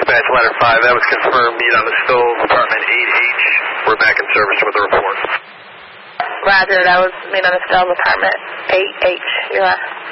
Dispatch ladder 5, that was confirmed. Meet on the stove, apartment 8H. We're back in service with a report. Roger, that was meet on the stove, apartment 8H. You're